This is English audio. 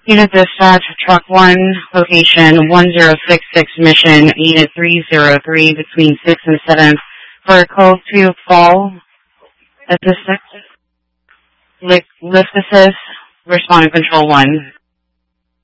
Unit dispatch, truck 1, location 1066 Mission, unit 303 between 6 and 7 for a call to fall assistance. Lift assist, responding control 1.